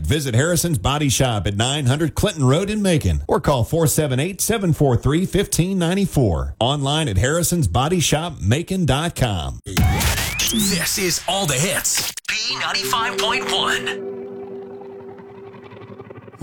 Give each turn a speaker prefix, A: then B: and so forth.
A: Visit Harrison's Body Shop at 900 Clinton Road in Macon or call 478-743-1594. Online at harrisonsbodyshopmacon.com.
B: This is All the Hits. B95.1.